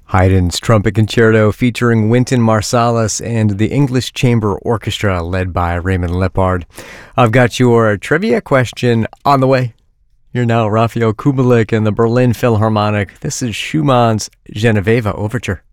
Haydn's Trumpet Concerto featuring Wynton Marsalis and the English Chamber Orchestra led by Raymond Lepard. I've got your trivia question on the way. You're now Raphael Kubelik and the Berlin Philharmonic. This is Schumann's Genoveva Overture.